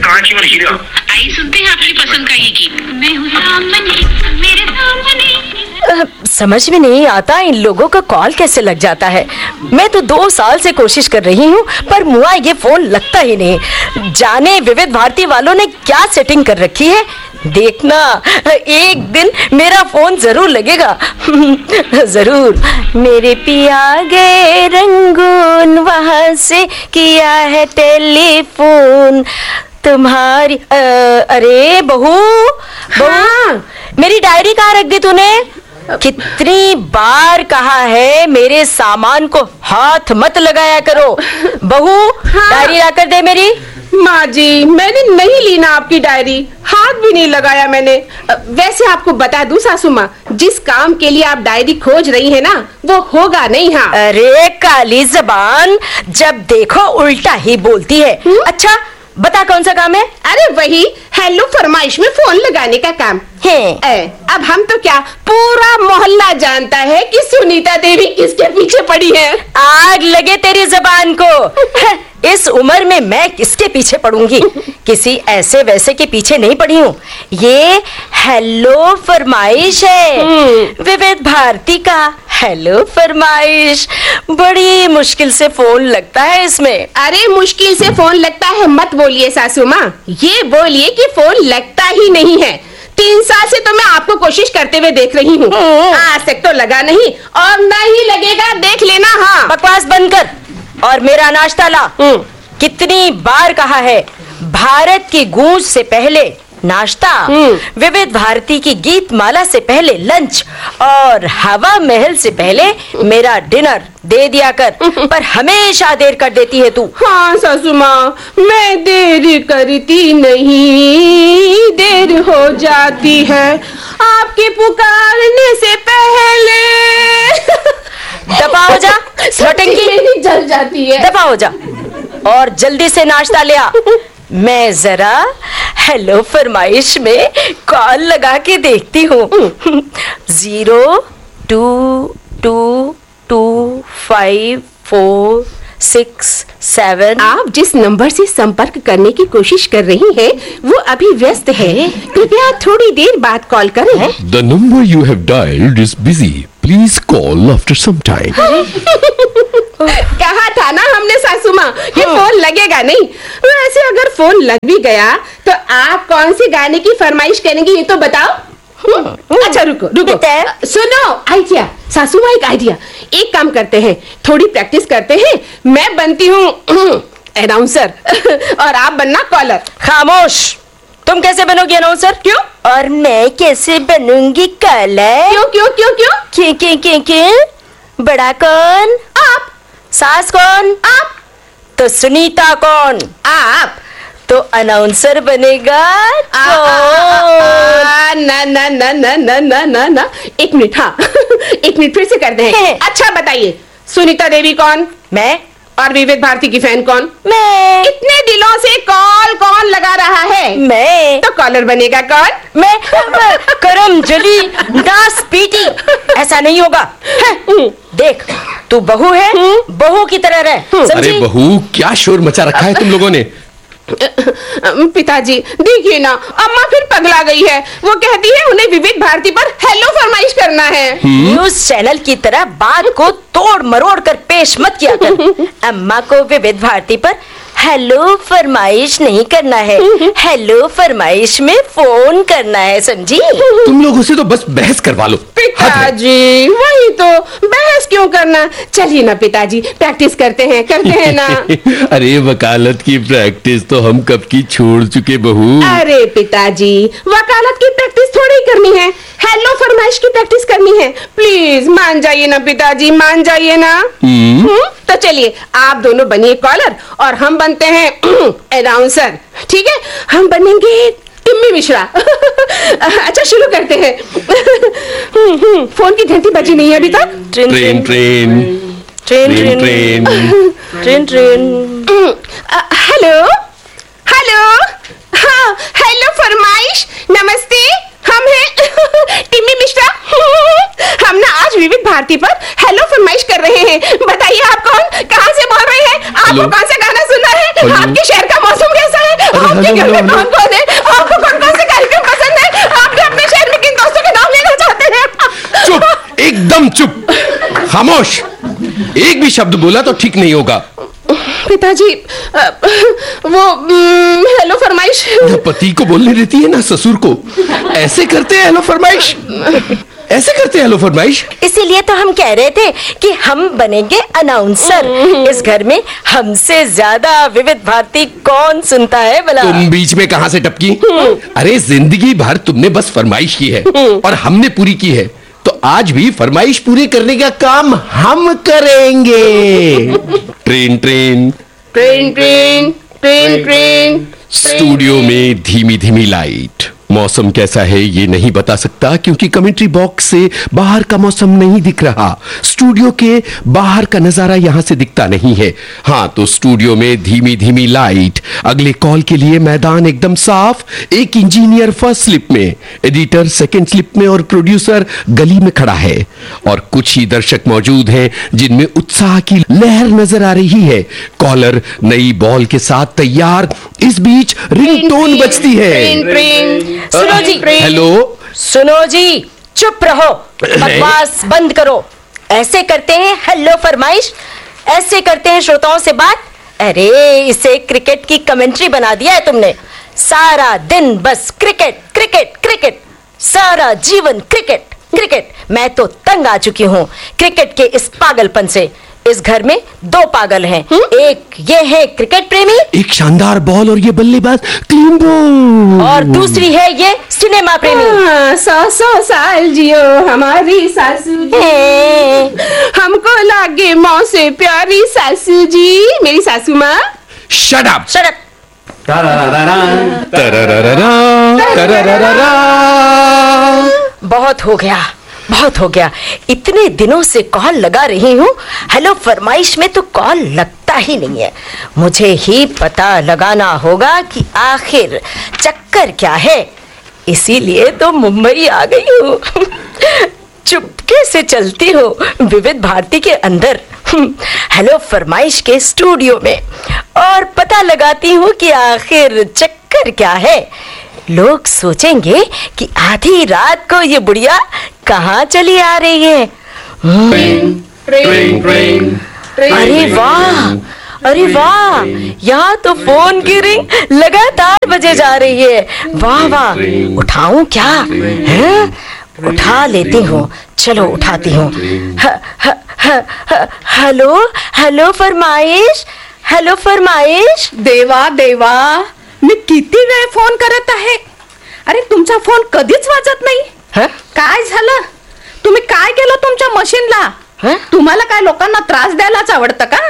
कांच और हीरा। आइए सुनते हैं आपकी पसंद का ये गीत। मैं हूँ सामने, मेरे सामने। समझ में नहीं आता इन लोगों का कॉल कैसे लग जाता है। मैं तो 2 साल से कोशिश कर रही हूँ पर मुआ ये फोन लगता ही नहीं। जाने विविध भारती वालों ने क्या सेटिंग कर रखी है। देखना एक दिन मेरा फोन जरूर लगेगा। जरूर। मेरे पिया गए रंगून, वहां से किया है टेलीफोन तुम्हारी। अरे बहू मेरी डायरी कहाँ रख दी तूने? कितनी बार कहा है मेरे सामान को हाथ मत लगाया करो। बहू डायरी ला कर दे मेरी। माँ जी मैंने नहीं ली ना आपकी डायरी, हाथ भी नहीं लगाया मैंने। वैसे आपको बता दूं सासू माँ, जिस काम के लिए आप डायरी खोज रही है ना वो होगा नहीं। हाँ अरे काली जबान, जब देखो उल्टा ही बोलती है। अच्छा बता कौन सा काम है? अरे वही हेलो फरमाइश में फोन लगाने का काम है। अब हम तो क्या पूरा मोहल्ला जानता है कि सुनीता देवी किसके पीछे पड़ी है। आग लगे तेरी जबान को। इस उम्र में मैं किसके पीछे पड़ूंगी? किसी ऐसे वैसे के पीछे नहीं पड़ी हूँ। ये हेलो फरमाइश है, विविध भारती का हेलो फरमाइश। बड़ी मुश्किल से फोन लगता है इसमें। अरे मुश्किल से फोन लगता है मत बोलिए सासू माँ, ये बोलिए कि फोन लगता ही नहीं है। 3 साल से तो मैं आपको कोशिश करते हुए देख रही हूँ, आज तक तो लगा नहीं और नहीं लगेगा, देख लेना। हाँ बकवास बंद कर और मेरा नाश्ता ला। कितनी बार कहा है, भारत की गूंज से पहले नाश्ता, विविध भारती की गीत माला से पहले लंच और हवा महल से पहले मेरा डिनर दे दिया कर। पर हमेशा देर कर देती है तू। हाँ सासू माँ मैं देर करती नहीं, देर हो जाती है आपके पुकारने से पहले। दफा हो जा, नौटंकी मेरी जल जाती है। दफा हो जा और जल्दी से नाश्ता ले आ। मैं जरा हेलो फरमाइश में कॉल लगा के देखती हूँ। 02225467। आप जिस नंबर से संपर्क करने की कोशिश कर रही हैं, वो अभी व्यस्त है, कृपया थोड़ी देर बाद कॉल करें। The number you have dialed is busy. Please call after some time. कहा था ना हमने सासू माँ कि फोन लगेगा नहीं। वैसे अगर फोन लग भी गया तो आप कौन सी गाने की फरमाइश करेंगी ये तो बताओ। अच्छा रुको सुनो, आइडिया सासू माँ, एक आइडिया। एक काम करते हैं, थोड़ी प्रैक्टिस करते हैं। मैं बनती हूँ अनाउंसर और आप बनना कॉलर। खामोश, तुम कैसे बनोगी अनाउंसर? क्यों? और मैं कैसे बनूंगी कॉलर? क्यों क्यों क्यों क्यों? क्यों? बड़ा कौन? आप। सास कौन? आप। तो सुनीता कौन? आप। तो अनाउंसर बनेगा ना ना ना ना ना ना ना ना। एक मिनट, हाँ एक मिनट फिर से कर दे। अच्छा बताइए, सुनीता देवी कौन? मैं। और विविध भारती की फैन कौन? मैं। इतने दिनों से कॉल कौन लगा रहा है? मैं। तो कॉलर बनेगा कौन? मैं। करम जली दास पीटी, ऐसा नहीं होगा। देख तू बहू है, बहू की तरह रह। अरे बहू क्या शोर मचा रखा है तुम लोगों ने? पिताजी देखिए ना, अम्मा फिर पगला गई है। वो कहती है उन्हें विविध भारती पर हेलो फरमाइश करना है। न्यूज चैनल की तरह बात को तोड़ मरोड़ कर पेश मत किया कर। अम्मा को विविध भारती पर हेलो फरमाइश नहीं करना है, हेलो फरमाइश में फोन करना है, समझी? तुम लोगों से तो बस बहस करवा लो। पिताजी वही तो, बहस क्यों करना? चलिए ना पिताजी, प्रैक्टिस करते हैं ना। अरे वकालत की प्रैक्टिस तो हम कब की छोड़ चुके बहू। अरे पिताजी वकालत की प्रैक्टिस थोड़ी करनी है, हेलो फरमाइश की प्रैक्टिस करनी है। प्लीज मान जाइए ना पिताजी, मान जाइए ना। तो चलिए आप दोनों बनिए कॉलर और हम बनते हैं अनाउंसर। ठीक है, हम बनेंगे टिम्मी मिश्रा। अच्छा शुरू करते हैं। फोन की घंटी बजी नहीं है अभी तक। Train train train train train train. Hello hello, हाँ हेलो फरमाइश, नमस्ते, हम हैं टिम्मी मिश्रा। हम ना आज विविध भारती पर हेलो फरमाइश कर रहे हैं। बताइए आप कौन, कहाँ से बोल रहे हैं? आपको कौन सा गाना सुनना है? आपके शहर का मौसम कैसा है? आपके घर में कौन कौन है? आपको कौन कौन से कार्यक्रम पसंद है? आप अपने शहर में किन दोस्तों के नाम लेना चाहते हैं? चुप, एकदम चुप, खामोश। एक भी शब्द बोला तो ठीक नहीं होगा। पिताजी, वो हेलो फरमाइश। पति को बोलने देती है ना ससुर को। ऐसे करते हैं हेलो फरमाइश, ऐसे करते हैं हेलो फरमाइश। इसीलिए तो हम कह रहे थे कि हम बनेंगे अनाउंसर। इस घर में हमसे ज्यादा विविध भारती कौन सुनता है भला? तुम बीच में कहां से टपकी? अरे जिंदगी भर तुमने बस फरमाइश की है और हमने पूरी की है, तो आज भी फरमाइश पूरी करने का काम हम करेंगे। Train train train train train train. Studio में धीमी धीमी लाइट। मौसम कैसा है ये नहीं बता सकता क्योंकि कमेंट्री बॉक्स से बाहर का मौसम नहीं दिख रहा। स्टूडियो के बाहर का नजारा यहां से दिखता नहीं है। हाँ, तो स्टूडियो में धीमी धीमी लाइट। अगले कॉल के लिए मैदान एकदम साफ। एक इंजीनियर फर्स्ट स्लिप में, एडिटर सेकंड स्लिप में और प्रोड्यूसर गली में खड़ा है। और कुछ ही दर्शक मौजूद हैं जिनमें उत्साह की लहर नजर आ रही है। कॉलर नई बॉल के साथ तैयार। इस बीच रिंगटोन बजती है। सुनो जी, हेलो। सुनो जी, चुप रहो, बकवास बंद करो। ऐसे करते हैं हेलो फरमाइश, ऐसे करते हैं श्रोताओं से बात। अरे इसे क्रिकेट की कमेंट्री बना दिया है तुमने। सारा दिन बस क्रिकेट क्रिकेट क्रिकेट, सारा जीवन क्रिकेट क्रिकेट। मैं तो तंग आ चुकी हूँ क्रिकेट के इस पागलपन से। इस घर में दो पागल हैं। एक ये है क्रिकेट प्रेमी, एक शानदार बॉल और ये बल्लेबाज क्लीन बॉल, और दूसरी है ये सिनेमा प्रेमी। 100 साल जियो हमारी सासू जी, हमको लागे मौं से प्यारी सासू जी, मेरी सासू माँ। Shut up. Shut up. बहुत हो गया, बहुत हो गया। इतने दिनों से कॉल लगा रही हूँ, हेलो फरमाइश में तो कॉल लगता ही नहीं है। मुझे ही पता लगाना होगा कि आखिर चक्कर क्या है। इसीलिए तो मुंबई आ गई हूँ। चुपके से चलती हूँ विविध भारती के अंदर, हेलो फरमाइश के स्टूडियो में, और पता लगाती हूँ कि आखिर चक्कर क्या है। लोग सोचेंगे कि आधी रात को ये बुढ़िया कहाँ चली आ रही है। अरे वाह, अरे वाह, यहाँ तो फोन की रिंग लगातार बजे जा रही है। वाह वाह, उठाऊं क्या? हैं? उठा लेती हूँ, चलो उठाती हूँ। हेलो हेलो फरमाइश, हेलो फरमाइश। देवा देवा, मी किती वेळ फोन करत आहे. अरे तुमचा फोन कधीच वाजत नाही. काय झालं? तुम्ही काय केलं तुमच्या मशीनला? तुम्हाला काय लोकांना त्रास द्यायलाच आवडतं का?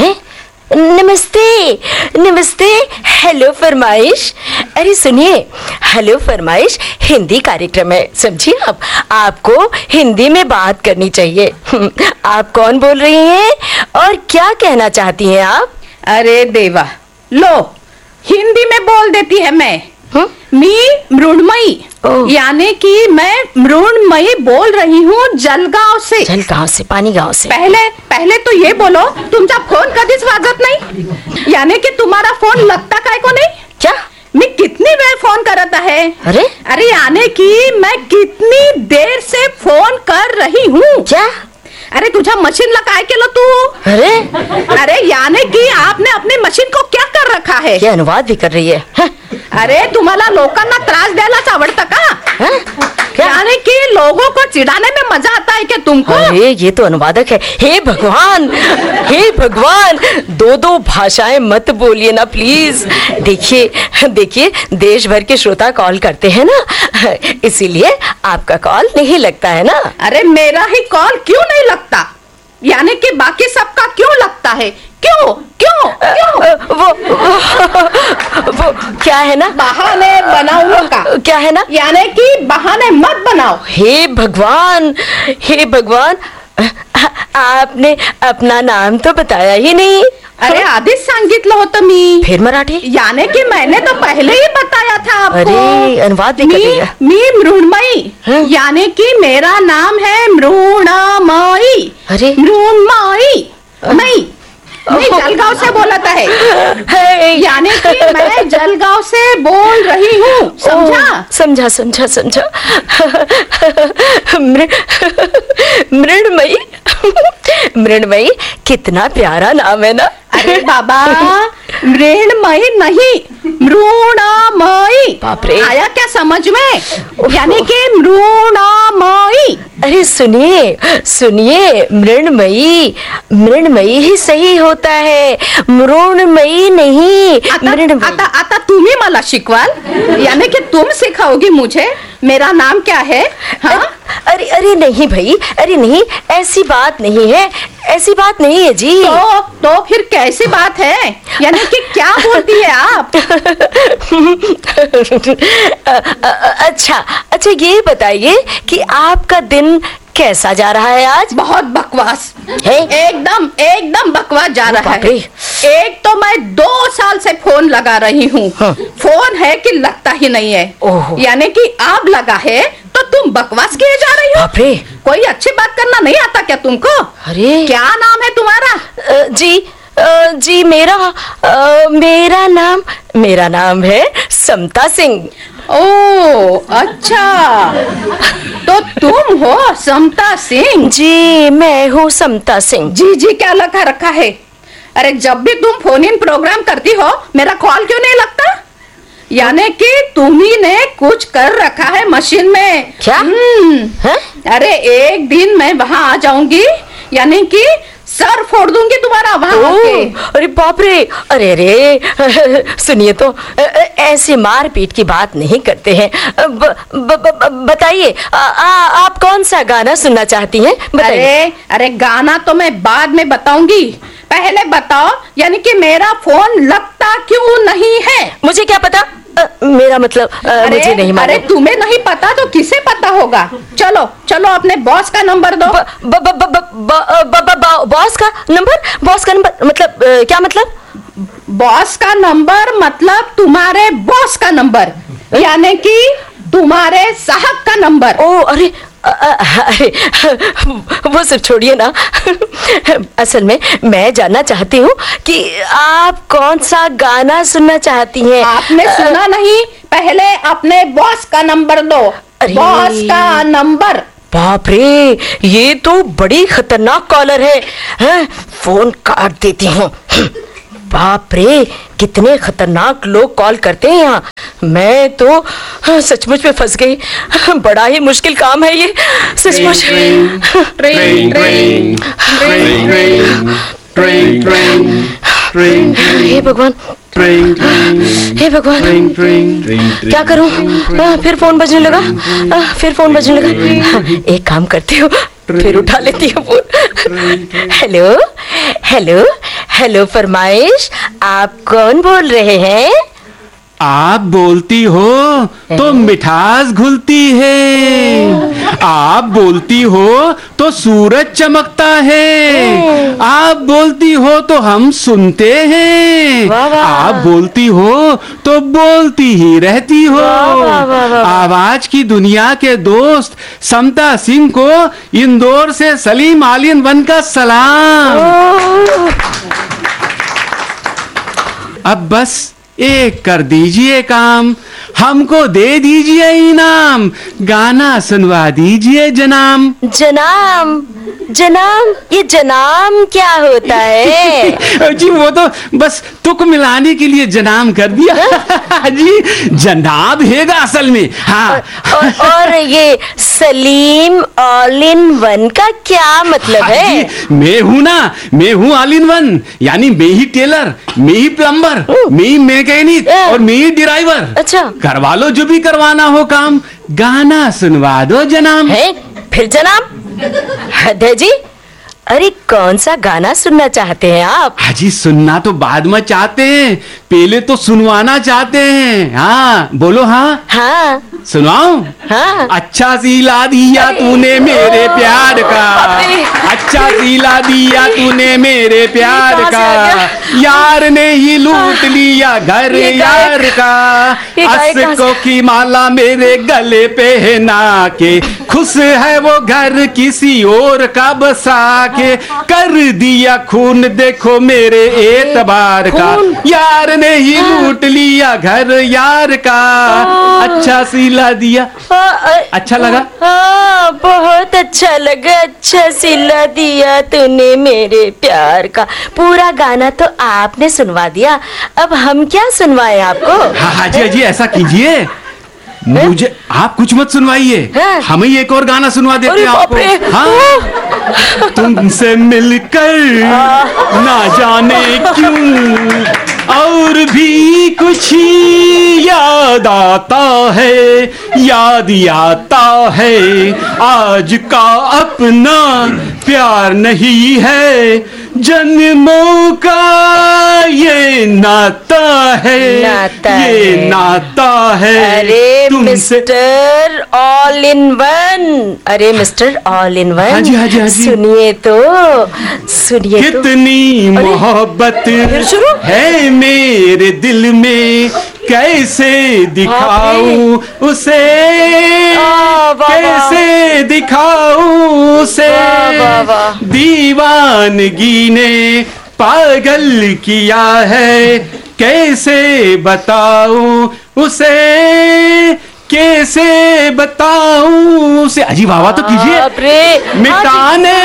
नमस्ते नमस्ते, हेलो फरमाइश। अरे सुनिए, हेलो फरमाइश हिंदी कार्यक्रम है, समझिए आप। आपको हिंदी में बात करनी चाहिए। आप कौन बोल रही हैं और क्या कहना चाहती हैं आप? अरे देवा, लो हिंदी में बोल देती है मैं। मी मृण्मयी, यानी कि मैं मृण्मयी बोल रही हूँ जलगांव से। जलगांव से, पानीगांव से। पहले तो ये बोलो, तुमचा फोन कधीच वाजत नहीं, यानी कि तुम्हारा फोन लगता काय को नहीं? क्या? मैं कितनी वेळ फोन करत आहे? अरे यानी कि मैं कितनी देर से फोन कर रही हूँ। क्या? अरे तुझ्या मशीनला काय केलं तू? अरे यानी कि आपने अपनी मशीन को क्या कर रखा है? ये अनुवाद भी कर रही है। अरे तुम्हाला लोकांना त्रास द्यायलाच आवडतं का? यानी कि लोगों को चिढ़ाने में मजा आता है क्या तुमको? अरे ये तो अनुवादक है। हे भगवान, हे भगवान, दो भाषाएं मत बोलिए ना प्लीज। देखिए देखिए, देश भर के श्रोता कॉल करते हैं ना, इसीलिए आपका कॉल नहीं लगता है ना। अरे मेरा ही कॉल क्यों नहीं लगता? यानी कि बाकी सबका क्यों लगता है? क्यों क्यों क्यों? वो क्या है ना, बहाने बनाओ का। क्या है ना, यानी कि बहाने मत बनाओ। हे भगवान, हे भगवान, आपने अपना नाम तो बताया ही नहीं। अरे आधीच सांगितलं होतं मी। फिर मराठी? यानी कि मैंने तो पहले ही बताया था आपको। अरे अनुवाद भी कर दिया। मी मृण्मयी, यानी कि मेरा नाम है मृण्मयी। अरे मृण्मयी, नहीं जलगांव से बोलता है, यानी कि मैं जलगांव से बोल रही हूँ, समझा? समझा। मृण्मयी, मृण्मयी कितना प्यारा नाम है ना। अरे बाबा, मृण्मयी नहीं, मृणामयी। बाप रे, आया क्या समझ में? यानी कि मृणामयी। अरे सुनिए, मृण्मयी ही सही होता है, मृण्मयी नहीं। आता तुम्ही मला शिकवाल, यानी कि तुम सिखाओगी मुझे मेरा नाम क्या है? हाँ? अरे नहीं भाई, अरे नहीं, ऐसी बात नहीं है जी। तो फिर कैसी बात है? यानी कि क्या बोलती है आप? अच्छा ये बताइए कि आपका दिन कैसा जा रहा है आज? बहुत बकवास है, एकदम बकवास जा रहा है। एक तो मैं 2 साल से फोन लगा रही हूँ, हाँ। फोन है कि लगता ही नहीं है, यानी कि आप लगा है तो तुम बकवास किए जा रही हो। कोई अच्छी बात करना नहीं आता क्या तुमको? अरे क्या नाम है तुम्हारा? जी मेरा नाम है समता सिंह। ओ अच्छा, तो तुम हो समता सिंह? जी मैं हूँ समता सिंह। जी क्या लगा रखा है? अरे जब भी तुम फोन इन प्रोग्राम करती हो मेरा कॉल क्यों नहीं लगता? यानी कि तुम्ही ने कुछ कर रखा है मशीन में। क्या? अरे एक दिन मैं वहाँ आ जाऊंगी, यानी कि सर फोड़ दूंगी तुम्हारा वहाँ के। अरे बाप रे, अरे सुनिए तो, ऐसी मारपीट की बात नहीं करते हैं। बताइए आप कौन सा गाना सुनना चाहती हैं? अरे गाना तो मैं बाद में बताऊंगी, पहले बताओ यानी कि मेरा फोन लगता क्यों नहीं है? मुझे क्या पता, मेरा मतलब मुझे नहीं मालूम। अरे तुम्हें नहीं पता तो किसे पता होगा? चलो अपने बॉस का नंबर दो। बॉस का नंबर मतलब क्या मतलब? बॉस का नंबर मतलब तुम्हारे बॉस का नंबर, यानी कि तुम्हारे साहब का नंबर। ओ अरे वो सब छोड़िए ना। असल में मैं जानना चाहती हूँ कि आप कौन सा गाना सुनना चाहती हैं। आपने सुना नहीं, पहले अपने बॉस का नंबर दो। बॉस का नंबर। बाप रे, ये तो बड़ी खतरनाक कॉलर है। फोन काट देती हूँ। बाप रे, कितने खतरनाक लोग कॉल करते हैं यहाँ। मैं तो सचमुच में फंस गई। बड़ा ही मुश्किल काम है ये, सचमुच। हे भगवान, हे भगवान, क्या करूं? फिर फोन बजने लगा। एक काम करती हूँ, फिर उठा लेती हूँ फोन। हेलो फरमाइश, आप कौन बोल रहे हैं? आप बोलती हो तो मिठास घुलती है, आप बोलती हो तो सूरज चमकता है, आप बोलती हो तो हम सुनते हैं, आप बोलती हो तो बोलती ही रहती हो। आवाज की दुनिया के दोस्त समता सिंह को इंदौर से सलीम आलियन वन का सलाम। अब बस एक कर दीजिए काम, हमको दे दीजिए इनाम, गाना सुनवा दीजिए जनाम। जनाम, ये जनाम क्या होता है? जी वो तो बस तुक मिलाने के लिए जनाम कर दिया। जी जनाब हैगा असल में। हाँ। और ये सलीम ऑल इन वन का क्या मतलब है? मैं हूँ ऑल इन वन, यानी मैं ही टेलर, मैं ही प्लम्बर, मैं ही मैकेनिक और मैं ही ड्राइवर। अच्छा, करवा लो जो भी करवाना हो काम, गाना सुनवा दो जनाब। है फिर जनाब? हद है जी। अरे कौन सा गाना सुनना चाहते हैं आप? हाजी सुनना तो बाद में चाहते हैं, पहले तो सुनवाना चाहते हैं। हाँ बोलो। हाँ सुनाओ। हाँ। अच्छा सिला दिया तूने मेरे प्यार का, अच्छा सिला दिया तूने मेरे प्यार का, यार ने ही लूट लिया घर यार का, अस्कों की माला मेरे गले पहना के खुश है वो घर किसी और का बसा के, कर दिया खून देखो मेरे एतबार का, यार ने ही लूट लिया घर यार का, अच्छा सिला दिया। अच्छा लगा? हाँ, बहुत अच्छा लगा, अच्छा सिला दिया तूने मेरे प्यार का। पूरा गाना तो आपने सुनवा दिया, अब हम क्या सुनवाएं आपको? हाँ जी जी, ऐसा कीजिए, मुझे आप कुछ मत सुनवाइए, हाँ? हम ही एक और गाना सुनवा देते हैं आपको। हाँ, तुमसे मिलकर ना जाने क्यों और भी कुछ याद आता है, याद आता है आज का अपना प्यार नहीं है, जन्मों का ये नाता है, ये नाता है। अरे मिस्टर ऑल इन वन, अरे मिस्टर ऑल इन वन, हाँ जी, हाँ जी, हाँ जी। सुनिए तो, सुनिए तो। कितनी मोहब्बत है मेरे दिल में, कैसे दिखाऊं उसे, कैसे दिखाऊं उसे, दीवानगी ने पागल किया है, कैसे बताऊं उसे, कैसे बताऊं उसे। अजी वाह तो कीजिए, मिटाने